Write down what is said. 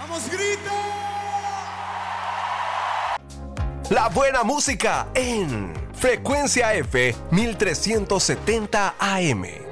¡Vamos, grita! La buena música en Frecuencia F 1370 AM.